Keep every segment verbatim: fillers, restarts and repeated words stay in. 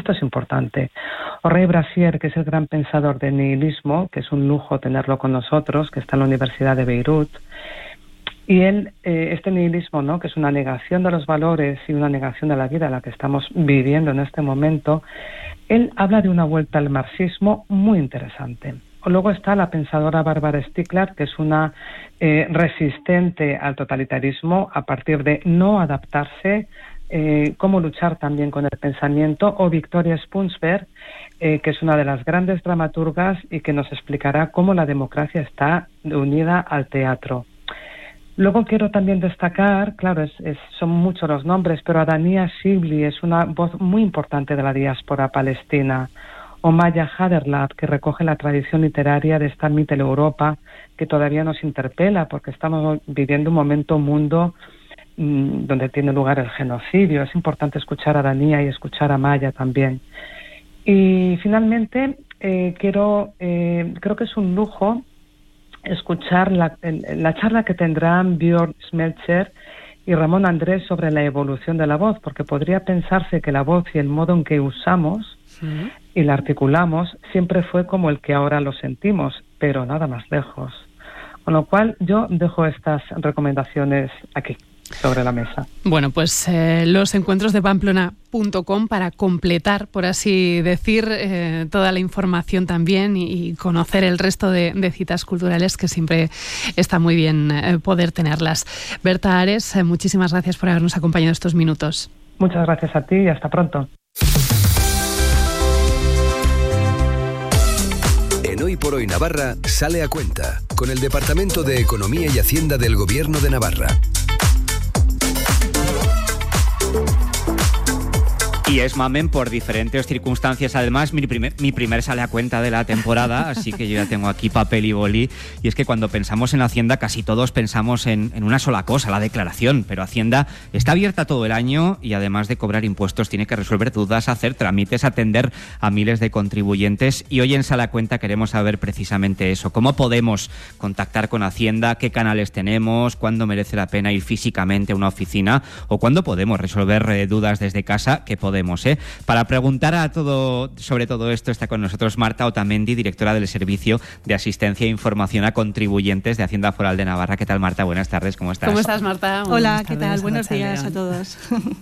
Esto es importante. Henri Brasier, que es el gran pensador del nihilismo, que es un lujo tenerlo con nosotros, que está en la Universidad de Beirut, y él, eh, este nihilismo, ¿no?, que es una negación de los valores y una negación de la vida, la que estamos viviendo en este momento, él habla de una vuelta al marxismo muy interesante. Luego está la pensadora Barbara Stickler, que es una eh, resistente al totalitarismo a partir de no adaptarse, eh, cómo luchar también con el pensamiento, o Victoria Spunsberg, eh, que es una de las grandes dramaturgas y que nos explicará cómo la democracia está unida al teatro. Luego quiero también destacar, claro, es, es, son muchos los nombres, pero Adania Shibli es una voz muy importante de la diáspora palestina, o Maya Haderlap, que recoge la tradición literaria de esta Mitteleuropa, que todavía nos interpela, porque estamos viviendo un momento mundo mmm, donde tiene lugar el genocidio. Es importante escuchar a Adania y escuchar a Maya también. Y finalmente, eh, quiero, eh, creo que es un lujo escuchar la, la charla que tendrán Björn Schmelzer y Ramón Andrés sobre la evolución de la voz, porque podría pensarse que la voz y el modo en que usamos sí. y la articulamos siempre fue como el que ahora lo sentimos, pero nada más lejos. Con lo cual yo dejo estas recomendaciones aquí, sobre la mesa. Bueno, pues eh, los encuentros de Pamplona punto com para completar, por así decir, eh, toda la información también y, y conocer el resto de, de citas culturales, que siempre está muy bien eh, poder tenerlas. Berta Ares, eh, muchísimas gracias por habernos acompañado estos minutos. Muchas gracias a ti y hasta pronto. En Hoy por Hoy Navarra sale a cuenta con el Departamento de Economía y Hacienda del Gobierno de Navarra. Y es mamen por diferentes circunstancias. Además, mi primer, mi primer sale a cuenta de la temporada, así que yo ya tengo aquí papel y boli. Y es que cuando pensamos en Hacienda, casi todos pensamos en, en una sola cosa, la declaración. Pero Hacienda está abierta todo el año y además de cobrar impuestos, tiene que resolver dudas, hacer trámites, atender a miles de contribuyentes. Y hoy en Sale a Cuenta queremos saber precisamente eso. ¿Cómo podemos contactar con Hacienda? ¿Qué canales tenemos? ¿Cuándo merece la pena ir físicamente a una oficina? ¿O cuándo podemos resolver eh, dudas desde casa? ¿Qué podemos? ¿eh? Para preguntar a todo sobre todo esto está con nosotros Marta Otamendi, directora del Servicio de Asistencia e Información a Contribuyentes de Hacienda Foral de Navarra. ¿Qué tal, Marta? Buenas tardes, ¿cómo estás? ¿Cómo estás, Marta? Hola, ¿qué tal? Buenos días a todos.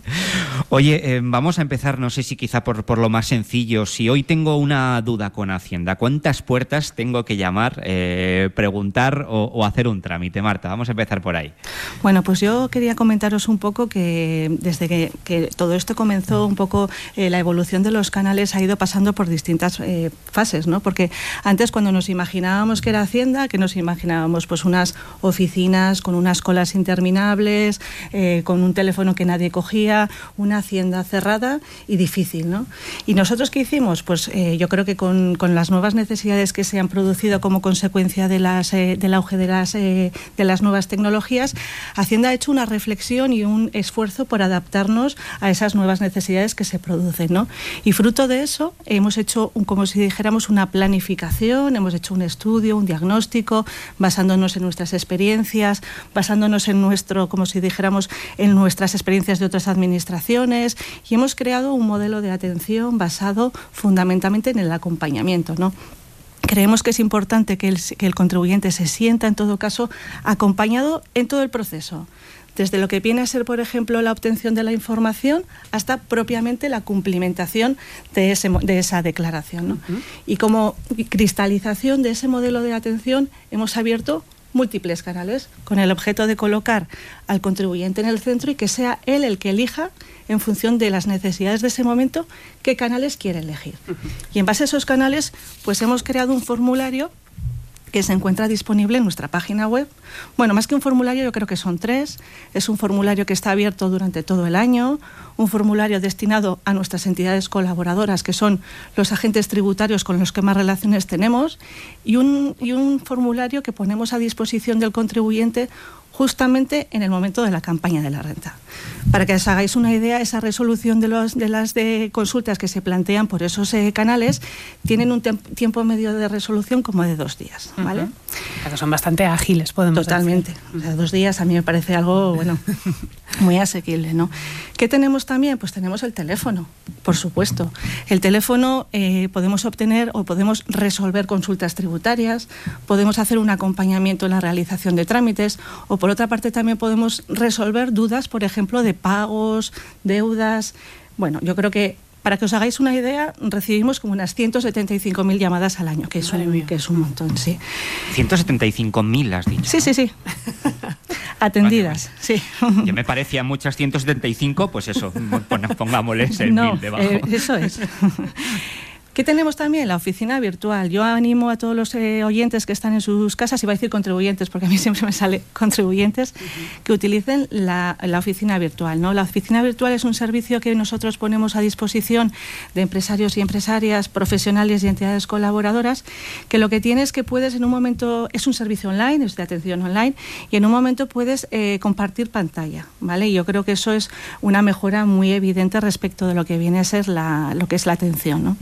Oye, eh, vamos a empezar, no sé si quizá por, por lo más sencillo. Si hoy tengo una duda con Hacienda, ¿cuántas puertas tengo que llamar, eh, preguntar o, o hacer un trámite? Marta, vamos a empezar por ahí. Bueno, pues yo quería comentaros un poco que desde que, que todo esto comenzó un poco Eh, la evolución de los canales ha ido pasando por distintas eh, fases, ¿no? Porque antes, cuando nos imaginábamos que era Hacienda, que nos imaginábamos pues unas oficinas con unas colas interminables, eh, con un teléfono que nadie cogía, una Hacienda cerrada y difícil, ¿no? Y nosotros, ¿qué hicimos? Pues eh, yo creo que con, con las nuevas necesidades que se han producido como consecuencia de las, eh, del auge de las, eh, de las nuevas tecnologías, Hacienda ha hecho una reflexión y un esfuerzo por adaptarnos a esas nuevas necesidades que se producen, ¿no? Y fruto de eso hemos hecho, un, como si dijéramos, una planificación, hemos hecho un estudio, un diagnóstico, basándonos en nuestras experiencias, basándonos en nuestro, como si dijéramos, en nuestras experiencias de otras administraciones, y hemos creado un modelo de atención basado fundamentalmente en el acompañamiento, ¿no? Creemos que es importante que el, que el contribuyente se sienta, en todo caso, acompañado en todo el proceso, desde lo que viene a ser, por ejemplo, la obtención de la información hasta propiamente la cumplimentación de, ese, de esa declaración, ¿no? Uh-huh. Y como cristalización de ese modelo de atención hemos abierto múltiples canales con el objeto de colocar al contribuyente en el centro y que sea él el que elija, en función de las necesidades de ese momento, qué canales quiere elegir. Uh-huh. Y en base a esos canales, pues hemos creado un formulario que se encuentra disponible en nuestra página web. Bueno, más que un formulario, yo creo que son tres. Es un formulario que está abierto durante todo el año, un formulario destinado a nuestras entidades colaboradoras, que son los agentes tributarios con los que más relaciones tenemos, y un, y un formulario que ponemos a disposición del contribuyente justamente en el momento de la campaña de la renta. Para que os hagáis una idea, esa resolución de, los, de las de consultas que se plantean por esos eh, canales tienen un tem- tiempo medio de resolución como de dos días, ¿vale? Uh-huh. Claro, son bastante ágiles, podemos Totalmente. decir. O sea, dos días a mí me parece algo, bueno, Muy asequible, ¿no? ¿Qué tenemos también? Pues tenemos el teléfono, por supuesto. El teléfono eh, podemos obtener o podemos resolver consultas tributarias, podemos hacer un acompañamiento en la realización de trámites, o por otra parte también podemos resolver dudas, por ejemplo, de pagos, deudas. Bueno, yo creo que para que os hagáis una idea, recibimos como unas ciento setenta y cinco mil llamadas al año, que es, un, que es un montón, sí. ciento setenta y cinco mil, has dicho. Sí, sí, sí. Atendidas, vale, vale. Sí. Ya me parecían muchas ciento setenta y cinco, pues eso, pongámosles el no, mil debajo. Eh, eso es. ¿Qué tenemos también? La oficina virtual. Yo animo a todos los eh, oyentes que están en sus casas, iba a decir contribuyentes, porque a mí siempre me sale contribuyentes, uh-huh. que utilicen la, la oficina virtual, ¿no? La oficina virtual es un servicio que nosotros ponemos a disposición de empresarios y empresarias, profesionales y entidades colaboradoras, que lo que tiene es que puedes en un momento, es un servicio online, es de atención online, y en un momento puedes eh, compartir pantalla, ¿vale? Y yo creo que eso es una mejora muy evidente respecto de lo que viene a ser la, lo que es la atención, ¿no?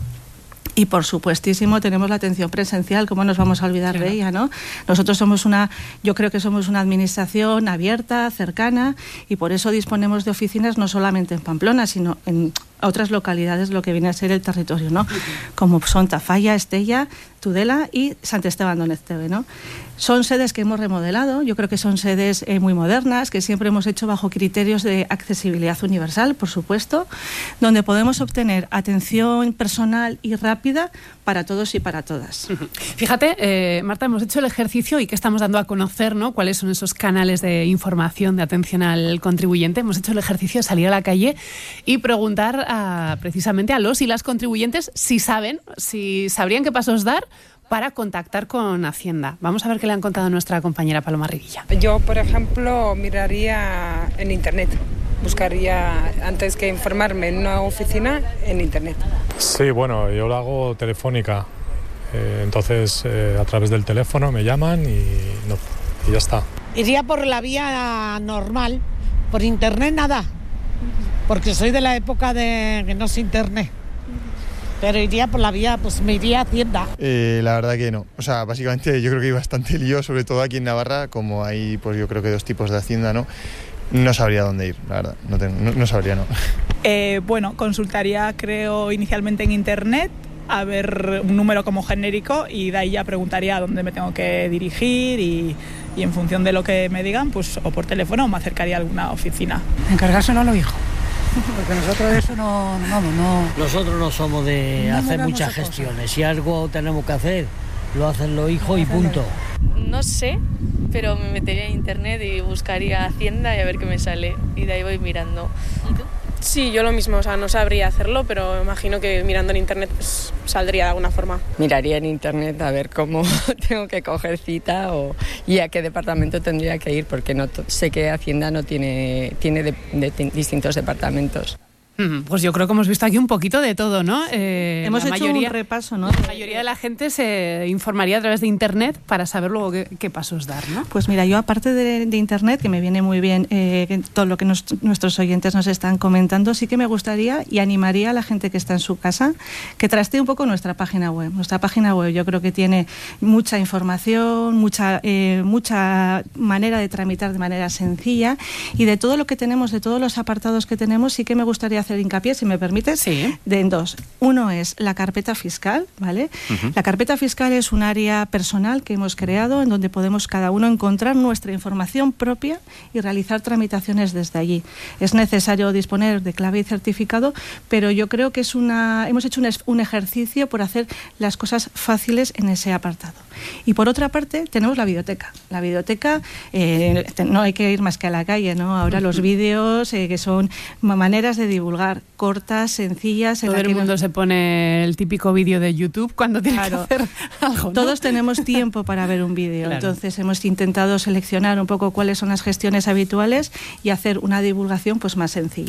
Y por supuestísimo tenemos la atención presencial, ¿cómo nos vamos a olvidar claro. de ella, ¿no? Nosotros somos una, yo creo que somos una administración abierta, cercana, y por eso disponemos de oficinas no solamente en Pamplona, sino en otras localidades, lo que viene a ser el territorio, ¿no? Como son Tafalla, Estella, Tudela y Sant Esteban d'Onesteve, ¿no? Son sedes que hemos remodelado, yo creo que son sedes eh, muy modernas, que siempre hemos hecho bajo criterios de accesibilidad universal, por supuesto, donde podemos obtener atención personal y rápida para todos y para todas. Fíjate, eh, Marta, hemos hecho el ejercicio y que estamos dando a conocer, ¿no?, cuáles son esos canales de información, de atención al contribuyente. Hemos hecho el ejercicio de salir a la calle y preguntar a, precisamente a los y las contribuyentes si saben, si sabrían qué pasos dar para contactar con Hacienda. Vamos a ver qué le han contado a nuestra compañera Paloma Rivilla. Yo, por ejemplo, miraría en Internet. Buscaría, antes que informarme en una oficina, en Internet. Sí, bueno, yo lo hago telefónica. Eh, entonces, eh, a través del teléfono me llaman y, no, y ya está. Iría por la vía normal. Por Internet nada. Porque soy de la época de que no es Internet. Pero iría por la vía, pues me iría a Hacienda. Eh, la verdad que no. O sea, básicamente yo creo que hay bastante lío, sobre todo aquí en Navarra, como hay, pues yo creo que dos tipos de Hacienda, ¿no? No sabría dónde ir, la verdad. No, tengo, no, no sabría, no. Eh, bueno, consultaría, creo, inicialmente en Internet, a ver un número como genérico, y de ahí ya preguntaría a dónde me tengo que dirigir y, y en función de lo que me digan, pues o por teléfono o me acercaría a alguna oficina. Encargárselo a los hijos. Porque nosotros eso no, no, vamos, no... Nosotros no somos de no hacer muchas gestiones. Cosa. Si algo tenemos que hacer, lo hacen los hijos y punto. No sé, pero me metería en Internet y buscaría Hacienda y a ver qué me sale. Y de ahí voy mirando. ¿Y tú? Sí, yo lo mismo, o sea, no sabría hacerlo, pero imagino que mirando en Internet pues, saldría de alguna forma. Miraría en Internet a ver cómo tengo que coger cita o, y a qué departamento tendría que ir, porque no sé que Hacienda no tiene, tiene de, de, de distintos departamentos. Pues yo creo que hemos visto aquí un poquito de todo, ¿no? Eh, hemos la hecho mayoría, un repaso, ¿no? La mayoría de la gente se informaría a través de Internet para saber luego qué, qué pasos dar, ¿no? Pues mira, yo aparte de, de Internet, que me viene muy bien eh, todo lo que nos, nuestros oyentes nos están comentando, sí que me gustaría y animaría a la gente que está en su casa que trastee un poco nuestra página web. Nuestra página web yo creo que tiene mucha información, mucha, eh, mucha manera de tramitar de manera sencilla, y de todo lo que tenemos, de todos los apartados que tenemos, sí que me gustaría hacer hincapié, si me permites, sí. de en dos. Uno es la carpeta fiscal, ¿vale? Uh-huh. La carpeta fiscal es un área personal que hemos creado en donde podemos cada uno encontrar nuestra información propia y realizar tramitaciones desde allí. Es necesario disponer de clave y certificado, pero yo creo que es una hemos hecho un, un ejercicio por hacer las cosas fáciles en ese apartado. Y por otra parte, tenemos la biblioteca. La biblioteca, eh, no hay que ir más que a la calle, ¿no? Ahora los vídeos, eh, que son maneras de divulgar, cortas, sencillas. Todo el mundo nos... se pone el típico vídeo de YouTube cuando tiene claro. que hacer algo, ¿no? Todos tenemos tiempo para ver un vídeo, claro. Entonces hemos intentado seleccionar un poco cuáles son las gestiones habituales y hacer una divulgación pues más sencilla.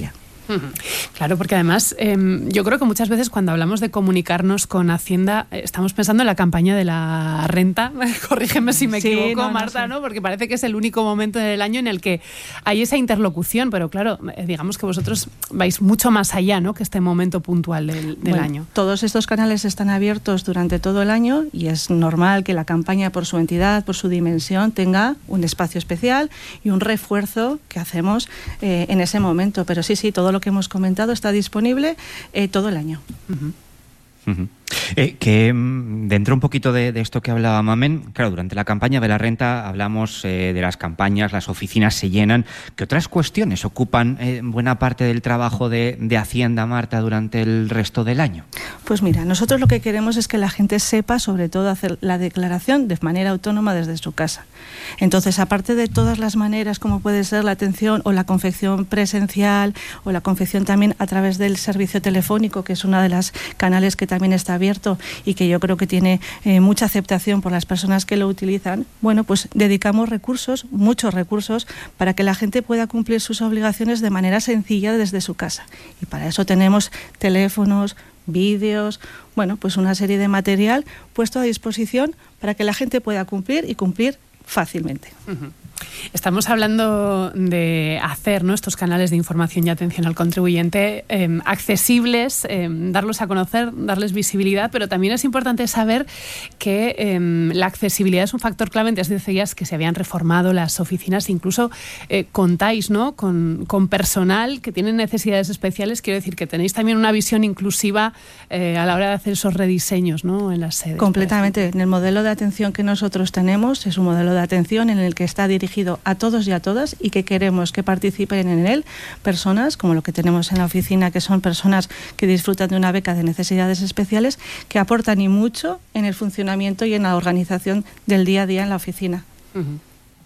Claro, porque además eh, yo creo que muchas veces cuando hablamos de comunicarnos con Hacienda eh, estamos pensando en la campaña de la renta, corrígeme si me sí, equivoco, no, Marta, no, ¿no? Porque parece que es el único momento del año en el que hay esa interlocución, pero claro, eh, digamos que vosotros vais mucho más allá, ¿no?, que este momento puntual del, del bueno, año. Todos estos canales están abiertos durante todo el año y es normal que la campaña, por su entidad, por su dimensión, tenga un espacio especial y un refuerzo que hacemos eh, en ese momento, pero sí, sí, todo lo que hemos comentado está disponible eh, todo el año. Uh-huh. Uh-huh. Eh, que dentro un poquito de, de esto que hablaba Mamen, claro, durante la campaña de la renta hablamos eh, de las campañas, las oficinas se llenan. ¿Qué otras cuestiones ocupan eh, buena parte del trabajo de, de Hacienda, Marta, durante el resto del año? Pues mira, nosotros lo que queremos es que la gente sepa, sobre todo, hacer la declaración de manera autónoma desde su casa. Entonces, aparte de todas las maneras, como puede ser la atención o la confección presencial o la confección también a través del servicio telefónico, que es una de las canales que también está abierto y que yo creo que tiene eh, mucha aceptación por las personas que lo utilizan, bueno, pues dedicamos recursos, muchos recursos, para que la gente pueda cumplir sus obligaciones de manera sencilla desde su casa. Y para eso tenemos teléfonos, vídeos, bueno, pues una serie de material puesto a disposición para que la gente pueda cumplir y cumplir fácilmente. Uh-huh. Estamos hablando de hacer, ¿no?, estos canales de información y atención al contribuyente eh, accesibles, eh, darlos a conocer, darles visibilidad, pero también es importante saber que eh, la accesibilidad es un factor clave. Antes decías que se habían reformado las oficinas, incluso eh, contáis, ¿no?, con, con personal que tiene necesidades especiales. Quiero decir que tenéis también una visión inclusiva eh, a la hora de hacer esos rediseños, ¿no?, en las sedes. Completamente. En el modelo de atención que nosotros tenemos es un modelo de atención en el que está dirigido a todos y a todas y que queremos que participen en él personas como lo que tenemos en la oficina, que son personas que disfrutan de una beca de necesidades especiales, que aportan y mucho en el funcionamiento y en la organización del día a día en la oficina. Uh-huh.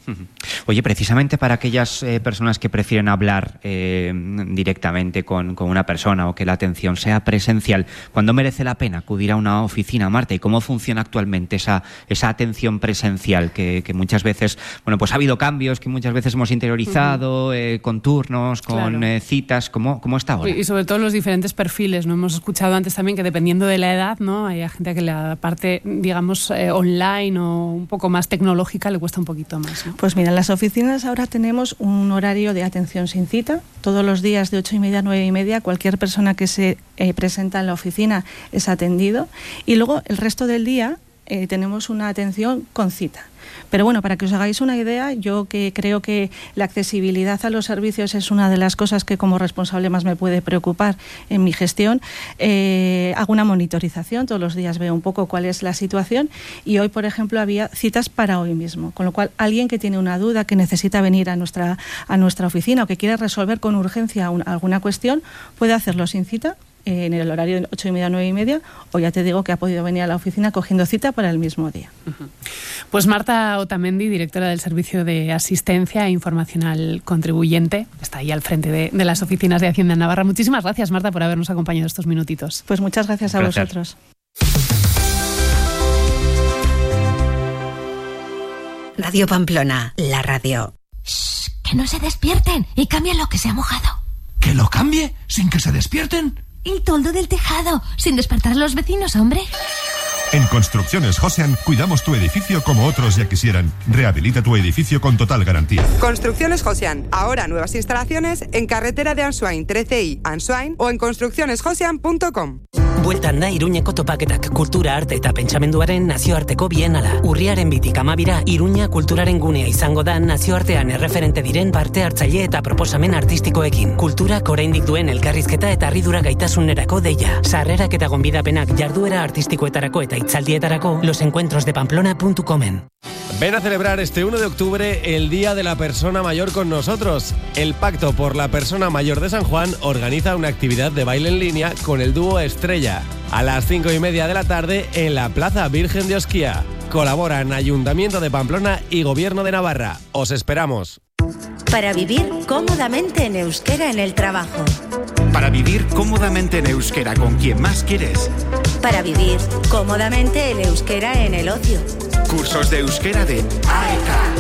Oye, precisamente para aquellas eh, personas que prefieren hablar eh, directamente con, con una persona o que la atención sea presencial, ¿cuándo merece la pena acudir a una oficina, Marta? ¿Y cómo funciona actualmente esa, esa atención presencial que, que muchas veces, bueno, pues ha habido cambios que muchas veces hemos interiorizado, uh-huh. eh, con turnos, con claro. eh, citas? ¿Cómo, ¿Cómo está ahora? Y sobre todo los diferentes perfiles, ¿no? Hemos escuchado antes también que dependiendo de la edad, ¿no?, hay gente que la parte, digamos, eh, online o un poco más tecnológica le cuesta un poquito más, ¿no? Pues mira, en las oficinas ahora tenemos un horario de atención sin cita. Todos los días de ocho y media a nueve y media, cualquier persona que se eh, presenta en la oficina es atendido. Y luego el resto del día eh, tenemos una atención con cita. Pero bueno, para que os hagáis una idea, yo que creo que la accesibilidad a los servicios es una de las cosas que como responsable más me puede preocupar en mi gestión. Eh, hago una monitorización, todos los días veo un poco cuál es la situación y hoy, por ejemplo, había citas para hoy mismo, con lo cual alguien que tiene una duda, que necesita venir a nuestra, a nuestra oficina o que quiere resolver con urgencia una, alguna cuestión, puede hacerlo sin cita en el horario de ocho y media a nueve y media, o ya te digo que ha podido venir a la oficina cogiendo cita para el mismo día. Uh-huh. Pues Marta Otamendi, directora del Servicio de Asistencia e Información al Contribuyente, está ahí al frente de, de las oficinas de Hacienda en Navarra. Muchísimas gracias, Marta, por habernos acompañado estos minutitos. Pues muchas gracias a Gracias. vosotros. Radio Pamplona, la radio. Shh, que no se despierten y cambien lo que se ha mojado. ¿Que lo cambie sin que se despierten? El toldo del tejado, sin despertar a los vecinos, hombre. En Construcciones Josian cuidamos tu edificio como otros ya quisieran. Rehabilita tu edificio con total garantía. Construcciones Josian, ahora nuevas instalaciones en carretera de Ansoain trece i, Ansoain, o en construcciones josian punto com. Bueltan da Iruñeko topaketak, kultura, arte eta pentsamenduaren nazioarteko bienala. Urriaren bitik amabira, Iruña kulturaren gunea izango da nazioartean erreferente diren parte hartzaile eta proposamen artistikoekin. Kulturak oraindik duen elkarrizketa eta harridura gaitasunerako deia. Sarrerak eta gonbidapenak jarduera artistikoetarako eta itzaldietarako losencuentros de pamplona punto comen. Ven a celebrar este uno de octubre el Día de la Persona Mayor con nosotros. El Pacto por la Persona Mayor de San Juan organiza una actividad de baile en línea con el dúo Estrella a las cinco y media de la tarde en la Plaza Virgen de Osquía. Colaboran Ayuntamiento de Pamplona y Gobierno de Navarra. Os esperamos. Para vivir cómodamente en euskera en el trabajo. Para vivir cómodamente en euskera con quien más quieres. Para vivir cómodamente en euskera en el ocio. Cursos de euskera de A E K.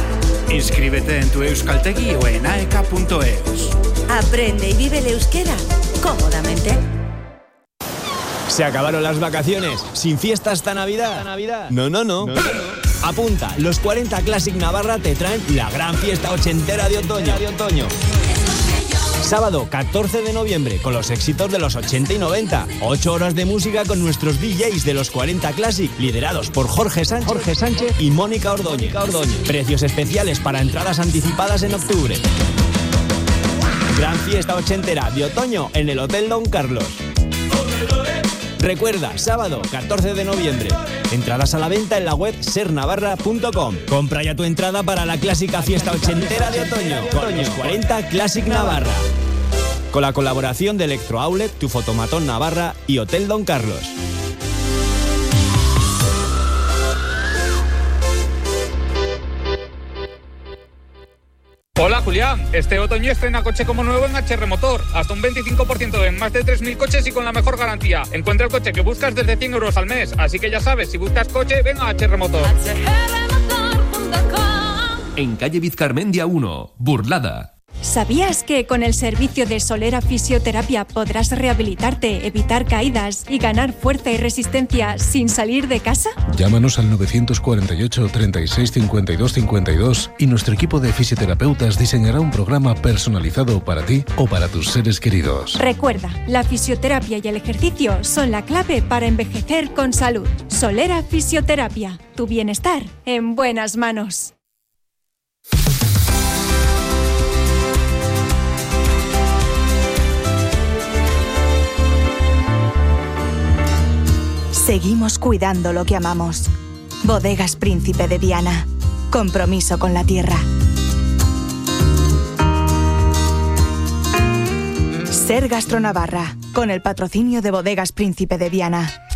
Inscríbete en tu Euskaltegi o en aeka punto eus. Aprende y vive el euskera cómodamente. ¿Se acabaron las vacaciones? ¿Sin fiesta hasta Navidad? No, no, no. no, no, no. Apunta, los cuarenta Classic Navarra te traen la gran fiesta ochentera de otoño. De otoño. Sábado catorce de noviembre, con los éxitos de los ochenta y noventa. ocho horas de música con nuestros D Js de los cuarenta Classic, liderados por Jorge Sánchez, Jorge Sánchez y Mónica Ordóñez. Ordóñez. Precios especiales para entradas anticipadas en octubre. Gran fiesta ochentera de otoño en el Hotel Don Carlos. Recuerda, sábado catorce de noviembre. Entradas a la venta en la web ser navarra punto com. Compra ya tu entrada para la clásica fiesta ochentera de otoño con los cuarenta Classic Navarra. Con la colaboración de Electro Outlet, Tu Fotomatón Navarra y Hotel Don Carlos. Hola Julián, este otoño estrena coche como nuevo en H R Motor, hasta un veinticinco por ciento en más de tres mil coches y con la mejor garantía. Encuentra el coche que buscas desde cien euros al mes, así que ya sabes, si buscas coche, ven a H R Motor. En calle Vizcarmendia uno, Burlada. ¿Sabías que con el servicio de Solera Fisioterapia podrás rehabilitarte, evitar caídas y ganar fuerza y resistencia sin salir de casa? Llámanos al nueve cuatro ocho, treinta y seis, cincuenta y dos, cincuenta y dos y nuestro equipo de fisioterapeutas diseñará un programa personalizado para ti o para tus seres queridos. Recuerda, la fisioterapia y el ejercicio son la clave para envejecer con salud. Solera Fisioterapia, tu bienestar en buenas manos. Seguimos cuidando lo que amamos. Bodegas Príncipe de Viana. Compromiso con la tierra. Ser Gastronavarra, con el patrocinio de Bodegas Príncipe de Viana.